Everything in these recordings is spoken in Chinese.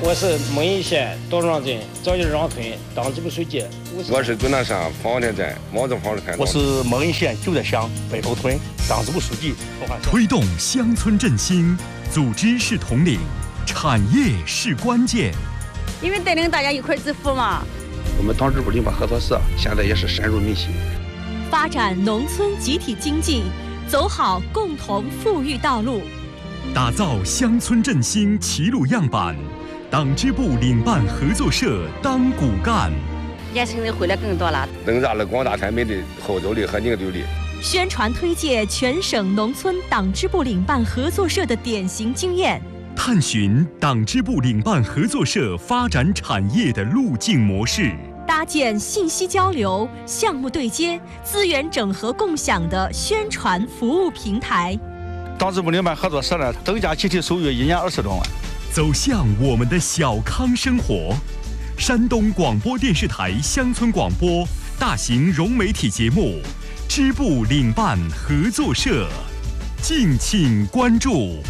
我是蒙阴县道庄镇赵家庄村党支部书记。 我是终南山方田镇毛泽坊村。 我是蒙阴县九寨乡北头村党支部书记。 推动乡村振兴，组织是统领，产业是关键。 因为带领大家一块致富嘛。 我们党支部领办合作社现在也是深入民心， 发展农村集体经济，走好共同富裕道路， 打造乡村振兴齐鲁样板。党支部领办合作社当骨干， 年轻人回来更多了， 增加了广大村民的号召力和凝聚力。 宣传推介全省农村党支部领办合作社的典型经验， 探寻党支部领办合作社发展产业的路径模式， 搭建信息交流、项目对接、资源整合共享的宣传服务平台。 党支部领办合作社呢，增加集体收入1年20多万。 走向我们的小康生活。山东广播电视台乡村广播大型融媒体节目支部领办合作社，敬请关注。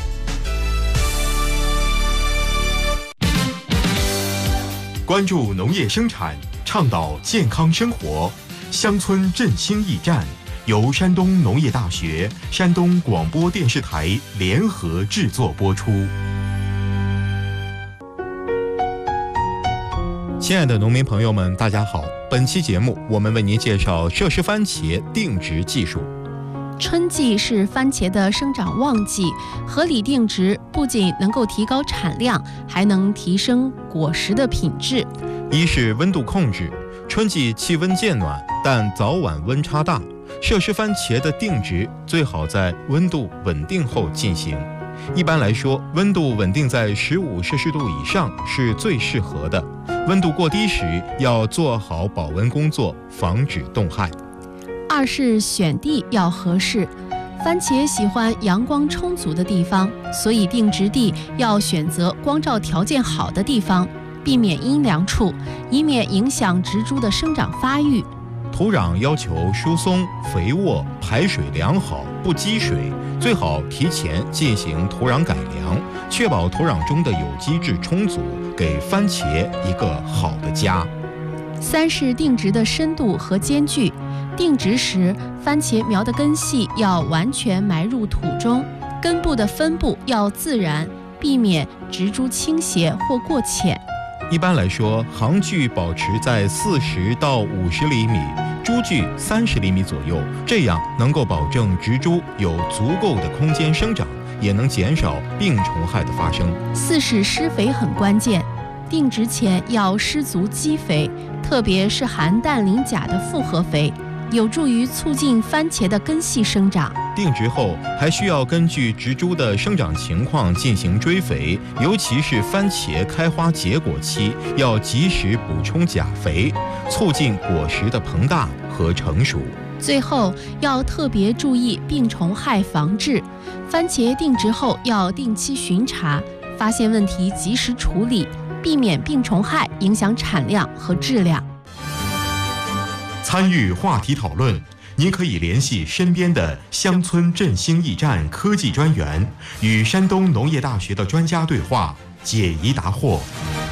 关注农业生产，倡导健康生活，乡村振兴驿站由山东农业大学、山东广播电视台联合制作播出。亲爱的农民朋友们，大家好！本期节目，我们为您介绍摄氏番茄定植技术。 春季是番茄的生长旺季，合理定植不仅能够提高产量，还能提升果实的品质。 一是温度控制，春季气温渐暖，但早晚温差大，摄氏番茄的定植最好在温度稳定后进行。一般来说，温度稳定在15摄氏度以上是最适合的。温度过低时，要做好保温工作，防止冻害。 二是选地要合适，番茄喜欢阳光充足的地方，所以定植地要选择光照条件好的地方，避免阴凉处，以免影响植株的生长发育。 土壤要求疏松、肥沃、排水良好，不积水，最好提前进行土壤改良，确保土壤中的有机质充足，给番茄一个好的家。 三是定植的深度和间距，定植时番茄苗的根系要完全埋入土中，根部的分布要自然，避免植株倾斜或过浅。 一般来说，行距保持在40到50厘米，株距30厘米左右，这样能够保证植株有足够的空间生长，也能减少病虫害的发生。 四是施肥很关键，定植前要施足基肥，特别是含氮磷钾的复合肥，有助于促进番茄的根系生长。 定植后还需要根据植株的生长情况进行追肥，尤其是番茄开花结果期，要及时补充钾肥，促进果实的膨大和成熟。 最后要特别注意病虫害防治，番茄定植后要定期巡查，发现问题及时处理，避免病虫害影响产量和质量。 参与话题讨论，您可以联系身边的乡村振兴驿站科技专员，与山东农业大学的专家对话，解疑答惑。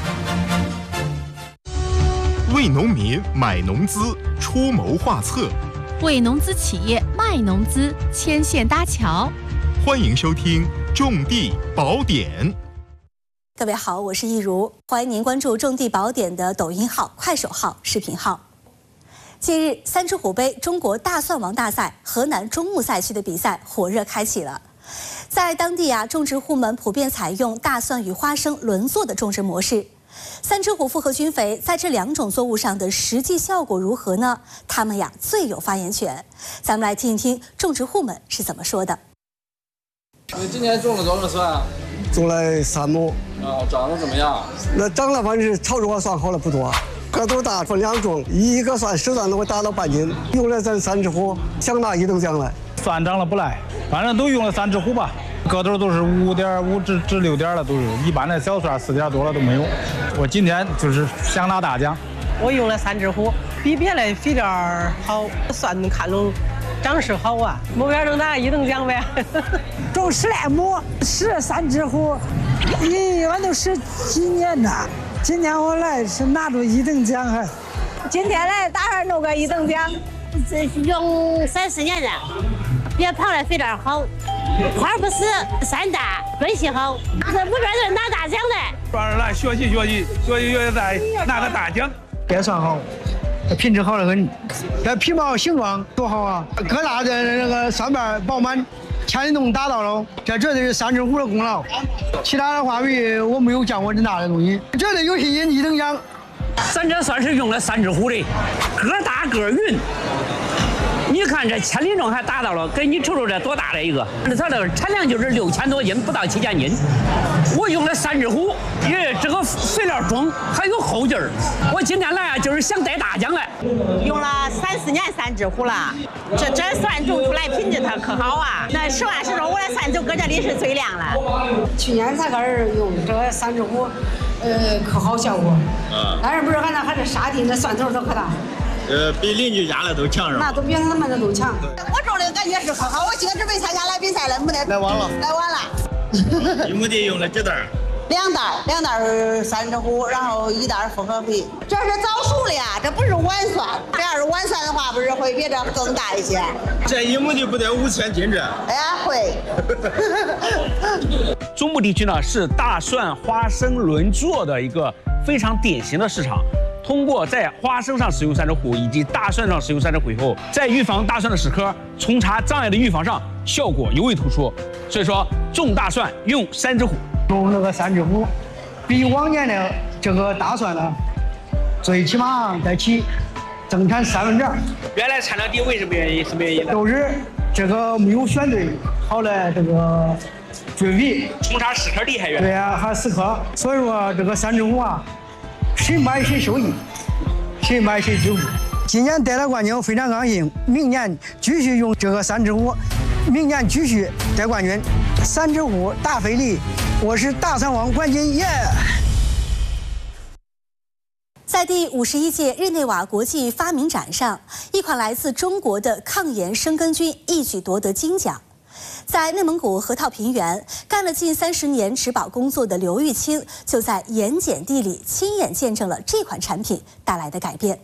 为农民买农资，出谋划策； 为农资企业卖农资，牵线搭桥。 欢迎收听《种地宝典》。 各位好，我是易如，欢迎您关注《种地宝典》的抖音号、快手号、视频号。近日，三只虎杯中国大蒜王大赛河南中牟赛区的比赛火热开启了。在当地种植户们普遍采用大蒜与花生轮作的种植模式。三只虎复合菌肥在这两种作物上的实际效果如何呢？他们最有发言权。咱们来听一听种植户们是怎么说的。 你今年种了多少蒜？ 种了3亩。 长得怎么样？ 那长了反正是超出我算好了不多。个头大，分2种，一个蒜10担都会达到半斤。用了咱3只虎，想拿1等奖来。 蒜长了不赖，反正都用了3只虎吧，个头都是5.5至6点了，都是一般的小蒜4点多了都没有。我今天就是想拿大奖。 我用了3只虎，比别的肥料好，蒜看中长势好啊，目标能拿1等奖呗。 种10来亩，13只虎， 一般都10几年了，今天我来是拿着1等奖还。 今天来打算弄个1等奖，这用3、4年了，别跑来肥点好，花不死，山大，根系好，这不边都拿大奖的。 抓人来学习再拿个大奖， 别算好。品质好得很，这皮毛形状多好啊！疙瘩的那个上面饱满，前一洞达到了，这绝对是3只虎的功劳。其他的话比我没有见过这大的东西，绝对有信心1等奖。 咱这算是用了3只虎的，个大个匀。你看这1000厘重还达到了，给你瞅瞅这多大的一个！它这个产量就是6000多斤，不到7000斤。我用了3只虎，因为这个肥料重，还有后劲儿。我今天来啊，就是想带大奖来。 用了3、4年3只虎了，这算种出来品质它可好啊！那实话实说，我来算就搁这里是最亮了。 去年才开始用这个3只虎，可好效果。但是不是俺这沙地那蒜头都可大。 比邻居家的都强是吧？ 那都比他们的都强。 我种的感觉是可好，我今天准备参加来比赛了，没得。 来晚了。 1 亩地用了几袋 ？2袋3只虎，然后1袋复合肥。这是早熟的呀，这不是晚蒜。这要是晚蒜的话，不是会比这更大一些。 这1亩地不得5000斤这？ 哎呀，会。 中部地区呢是大蒜、花生轮作的一个非常典型的市场。通过在花生上使用3只虎，以及大蒜上使用3只虎以后，在预防大蒜的屎壳、虫茬障碍的预防上效果尤为突出。所以说，种大蒜用3只虎。 用这个3只虎，比往年的这个大蒜呢，最起码得起增产2%。 原来产量低，为什么原因？什么原因呢？ 都是这个没有选对好的这个菌肥， 虫茬屎壳厉害。 对啊，还屎壳。所以说这个3只虎啊。谁买谁受益，谁买谁致富。今年得了冠军，非常高兴。明年继续用这个3只虎，明年继续得冠军。3只虎大费力，我是大蒜王冠军耶！ 在第51届日内瓦国际发明展上，一款来自中国的抗炎生根菌一举夺得金奖。在内蒙古河套平原干了近30年植保工作的刘玉清，就在盐碱地里亲眼见证了这款产品带来的改变。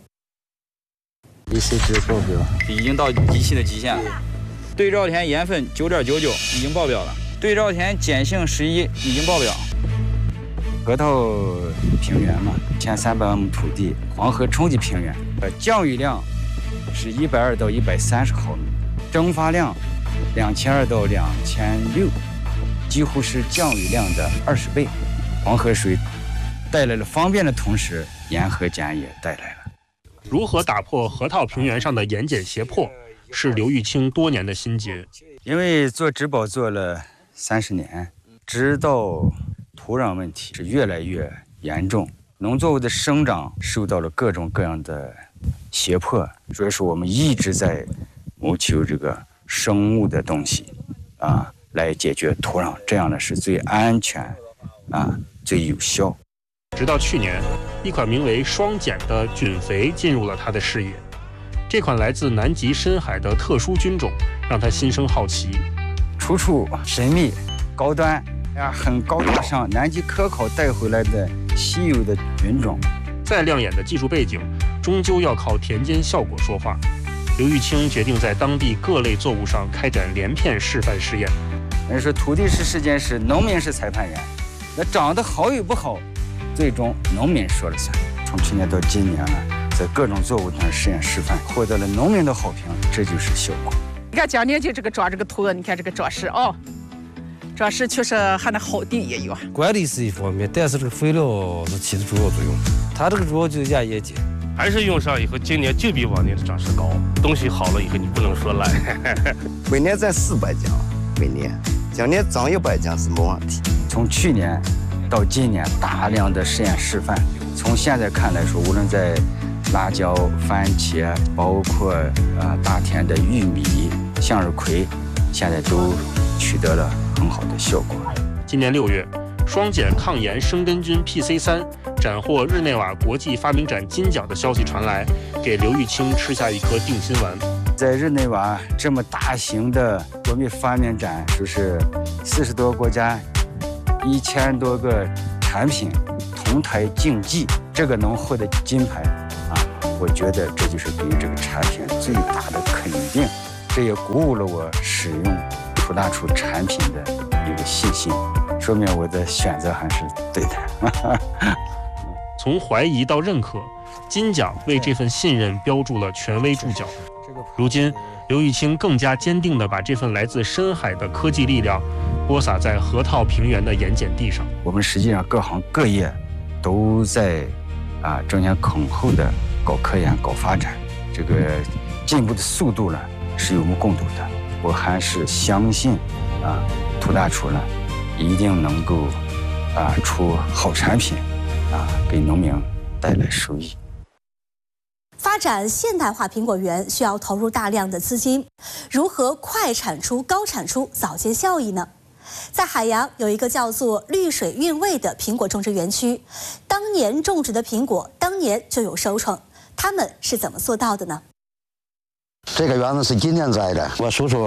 ECG 报表已经到机器的极限了，对照田盐分9.99已经爆表了，对照田碱性11已经爆表。河套平原嘛，1300万亩土地，黄河冲积平原，降雨量是120到130毫米，蒸发量2200到2600，几乎是降雨量的20倍。黄河水带来了方便的同时，盐和碱也带来了。 如何打破河套平原上的盐碱胁迫，是刘玉清多年的心结。 因为做植保做了30年，知道土壤问题是越来越严重，农作物的生长受到了各种各样的胁迫，所以说我们一直在谋求这个生物的东西来解决土壤，这样呢是最安全最有效。 直到去年，一款名为双碱的菌肥进入了他的视野。这款来自南极深海的特殊菌种让他心生好奇， 楚楚神秘高端很高大上，南极科考带回来的稀有的菌种。 再亮眼的技术背景终究要靠田间效果说话。刘玉清决定在当地各类作物上开展连片示范试验。 人说土地是实践是农民是裁判员，那长得好与不好最终农民说了算。从去年到今年呢，在各种作物上实验示范，获得了农民的好评，这就是效果。 你看今年就这个抓这个土，你看这个抓实抓实确实还能好地也有。 管理是一方面，但是这个肥料是起的主要作用。它这个主要就是压盐碱， 还是用上以后，今年就比往年的长势高。东西好了以后，你不能说烂。 每年在400斤，每年，今年涨100斤是没问题。 从去年到今年，大量的实验示范。从现在看来说，无论在辣椒、番茄，包括大田的玉米、向日葵，现在都取得了很好的效果。 今年6月，双碱抗炎生根菌 PC3 斩获日内瓦国际发明展金奖的消息传来，给刘玉清吃下一颗定心丸。 在日内瓦这么大型的国民发明展，就是40多个国家 1000多个产品同台竞技，这个能获得金牌啊，我觉得这就是对这个产品最大的肯定，这也鼓舞了我使用土大厨产品的一个信心，说明我的选择还是对的。 从怀疑到认可，金奖为这份信任标注了权威注脚。如今，刘玉清更加坚定地把这份来自深海的科技力量播撒在河套平原的盐碱地上。 我们实际上各行各业都在争先恐后的搞科研、搞发展，这个进步的速度呢是有目共睹的。我还是相信土大厨呢一定能够出好产品给农民带来收益。 发展现代化苹果园需要投入大量的资金，如何快产出、高产出、早见效益呢？在海洋有一个叫做绿水韵味的苹果种植园区，当年种植的苹果当年就有收成，他们是怎么做到的呢？ 这个园子是今年栽的，我数数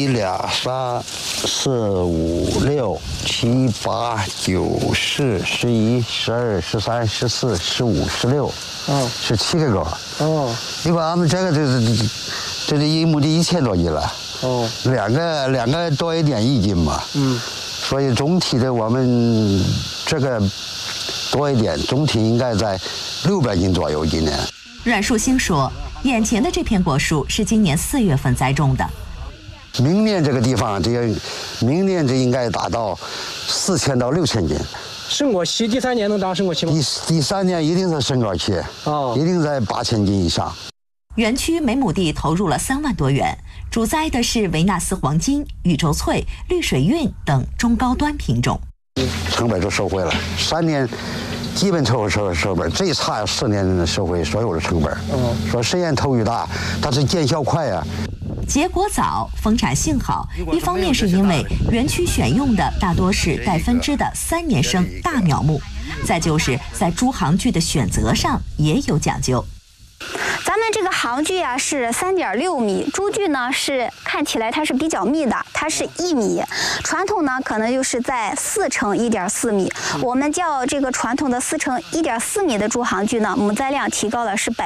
，1、2、3、4、5、6、7、8、9、10、11、12、13、14、15、16，是7个沟。你把俺们这个这一亩地1000多斤了。两个多一点1斤嘛。所以总体的我们这个多一点，总体应该在600斤左右今年。 阮树兴说，眼前的这片果树是今年4月份栽种的。 明年这个地方，明年应该达到4000到6000斤。 升果期第3年能达升果期吗？ 第3年一定是升果期，一定在8000斤以上。 园区每亩地投入了3万多元，主栽的是维纳斯黄金、宇宙翠、绿水韵等中高端品种。 成本就收回了，3年基本收本，最差4年收回所有的成本。说实验投入大，但是见效快啊。 结果早，丰产性好，一方面是因为园区选用的大多是带分枝的3年生大苗木，再就是在株行距的选择上也有讲究。 咱们这个行距啊是3.6米，株距呢是看起来它是比较密的，它是1米。传统呢可能就是在4乘1.4米，我们较这个传统的4乘1.4米的株行距呢，母栽量提高了是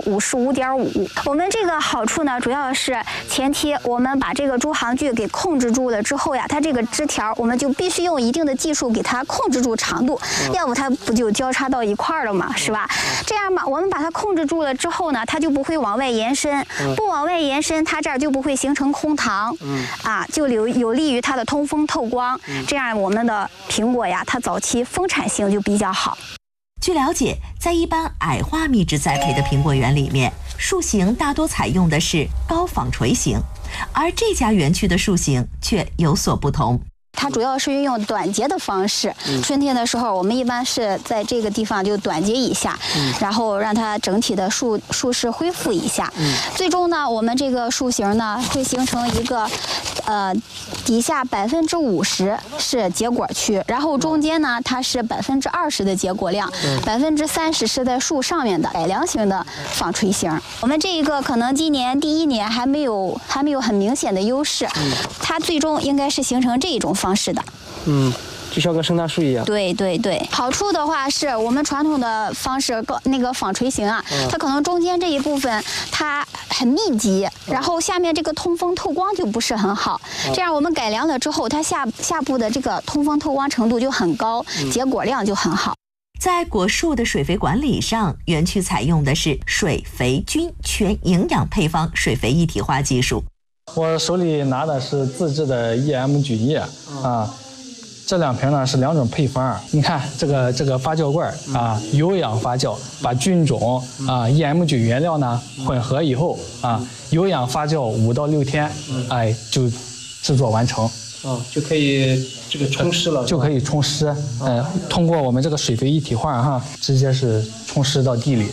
55.5%。我们这个好处呢，主要是前提我们把这个株行距给控制住了之后呀，它这个枝条我们就必须用一定的技术给它控制住长度，要不它不就交叉到一块儿了嘛，是吧？这样吧，我们把它控制住了之后呢，它就不会往外延伸，不往外延伸，它这儿就不会形成空膛，就有利于它的通风透光，这样我们的苹果呀，它早期丰产性就比较好。 据了解，在一般矮化密植栽培的苹果园里面，树形大多采用的是高纺锤型，而这家园区的树形却有所不同。 它主要是运用短结的方式，春天的时候我们一般是在这个地方就短结一下，然后让它整体的树势恢复一下，最终呢我们这个树形呢会形成一个底下50%是结果区，然后中间呢它是20%的结果量，30%是在树上面的改良型的纺锤型。我们这一个可能今年第1年还没有很明显的优势，它最终应该是形成这一种方式的。 就像个生大树一样。 对对对，好处的话是我们传统的方式那个纺锤型啊，它可能中间这一部分它很密集，然后下面这个通风透光就不是很好。这样我们改良了之后，它下部的这个通风透光程度就很高，结果量就很好。 在果树的水肥管理上，园区采用的是水肥菌全营养配方水肥一体化技术。 我手里拿的是自制的 EM 菌液这2瓶呢是2种配方。你看这个发酵罐有氧发酵，把菌种EM 菌原料呢混合以后有氧发酵5到6天，就制作完成。 就可以这个冲湿了， 就可以冲湿。通过我们这个水肥一体化直接是冲湿到地里。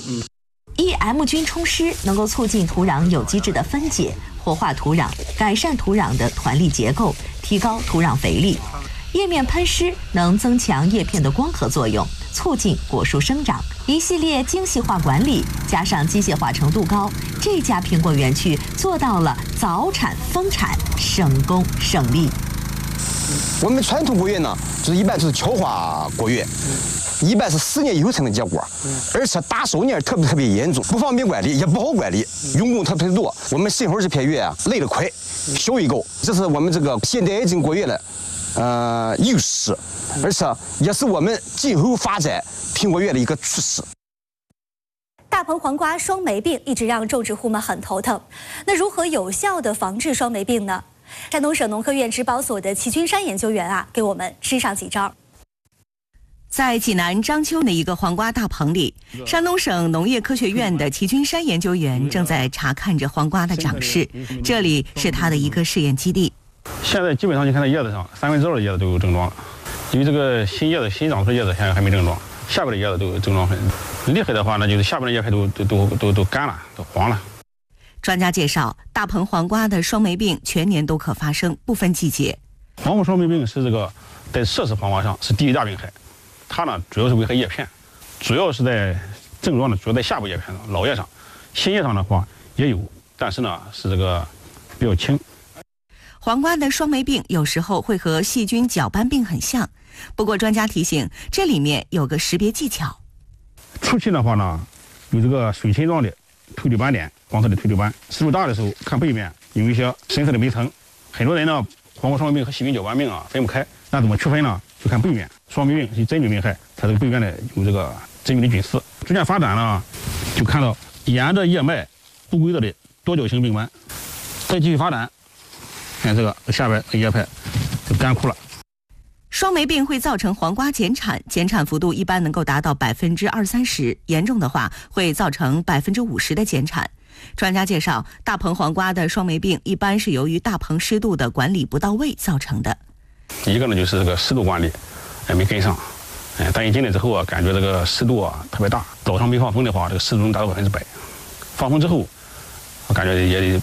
EM 菌冲湿能够促进土壤有机质的分解，活化土壤，改善土壤的团粒结构，提高土壤肥力。叶面喷湿能增强叶片的光合作用，促进果树生长。一系列精细化管理加上机械化程度高，这家苹果园区做到了早产丰产，省工省力。 我们传统果园呢，就是一般就是敲花果园，一般是10年以后才能结果，而且大寿年特别严重，不方便管理，也不好管理，用工特别多。我们新花这片园啊，累得快，效益高，这是我们这个现代爱情果园的优势，而且也是我们今后发展苹果园的一个趋势。 大棚黄瓜双霉病一直让种植户们很头疼，那如何有效地防治双霉病呢？山东省农科院植保所的齐君山研究员给我们支上几招。 在济南章丘的一个黄瓜大棚里，山东省农业科学院的齐君山研究员正在查看着黄瓜的长势，这里是他的一个试验基地。 现在基本上你看到叶子上2/3的叶子都有症状了，因为这个新长出的叶子现在还没症状，下边的叶子都有症状很厉害的话呢，就是下边的叶片都干了，都黄了。 专家介绍，大棚黄瓜的双霉病全年都可发生，不分季节。 黄木双霉病是这个在摄氏黄瓜上是第一大病害，它呢主要是危害叶片，主要是在症状呢主要在下部叶片上，老叶上，新叶上的话也有，但是呢是这个比较轻。 黄瓜的双霉病有时候会和细菌角斑病很像，不过专家提醒，这里面有个识别技巧。 初期的话呢，有这个水青状的褪绿斑点，黄色的褪绿斑，湿度大的时候看背面有一些深色的霉层。很多人呢，黄瓜双霉病和细菌角斑病分不开，那怎么区分呢？就看背面，双霉病是真菌病害，它这个背面呢有这个真菌的菌丝。逐渐发展呢，就看到沿着叶脉不规则的多角形病斑，再继续发展，看这个下边叶片就干枯了。 双霉病会造成黄瓜减产，减产幅度一般能够达到20%-30%，严重的话会造成50%的减产。专家介绍，大棚黄瓜的双霉病一般是由于大棚湿度的管理不到位造成的。 一个呢就是这个湿度管理没跟上，但一进来之后感觉这个湿度特别大，早上没放风的话，这个湿度能达到100%，放风之后我感觉也得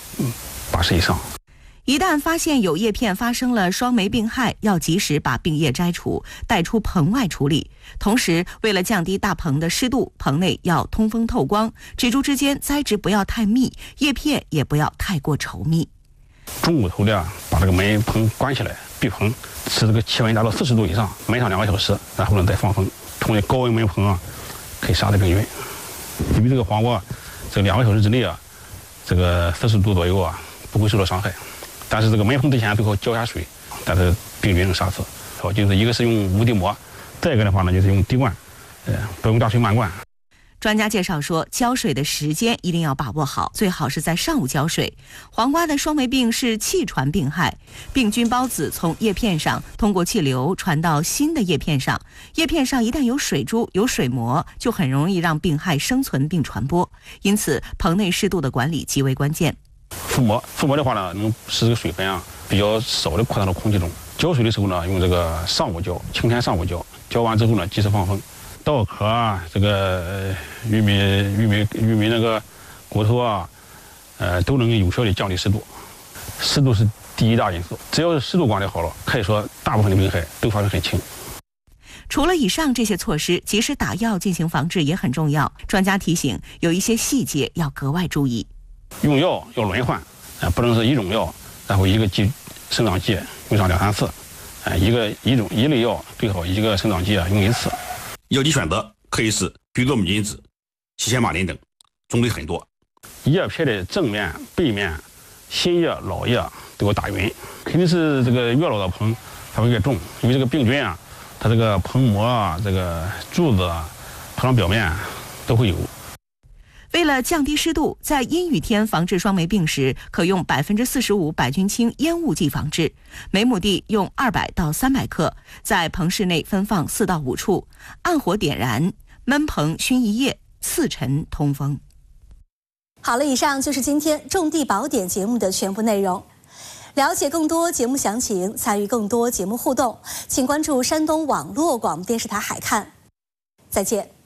80%以上。 一旦发现有叶片发生了双霉病害，要及时把病叶摘除，带出棚外处理。同时，为了降低大棚的湿度，棚内要通风透光，植株之间栽植不要太密，叶片也不要太过稠密。 中午头的把这个门棚关起来，闭棚，使这个气温达到40度以上，焖上2个小时，然后呢再放风。通过高温焖棚可以杀死病菌。因为这个黄瓜，这2个小时之内这个40度左右不会受到伤害。但是这个焖棚之前最好浇下水，但是病菌能杀死。就是一个是用无滴膜，再一个的话呢就是用滴灌，不用大水漫灌。 专家介绍说，浇水的时间一定要把握好，最好是在上午浇水。黄瓜的双霉病是气传病害，病菌孢子从叶片上通过气流传到新的叶片上，叶片上一旦有水珠、有水膜，就很容易让病害生存并传播。因此，棚内湿度的管理极为关键。 覆膜的话呢，能使这个水分比较少的扩散到空气中。浇水的时候呢，用这个上午浇，晴天上午浇，浇完之后呢，及时放风。稻壳这个玉米那个骨头都能有效的降低湿度。湿度是第一大因素，只要是湿度管理好了，可以说大部分的病害都发生很轻。 除了以上这些措施，及时打药进行防治也很重要。专家提醒，有一些细节要格外注意。 用药要轮换，不能是一种药，然后一个生长剂用上2-3次，一类药最好一个生长剂用1次。 药剂选择可以是比洛姆金酯、西氙马林等，种类很多。 叶片的正面、背面、新叶、老叶都要打匀，肯定是这个越老的棚它会越重，因为这个病菌它这个棚膜这个柱子棚上表面都会有。 为了降低湿度，在阴雨天防治双霉病时，可用45%百菌清烟雾剂防治，每亩地用200到300克，在棚室内分放4到5处，按火点燃，焖棚熏1夜，4晨通风。 好了，以上就是今天种地宝典节目的全部内容。了解更多节目详情，参与更多节目互动，请关注山东网络广播电视台海看。再见。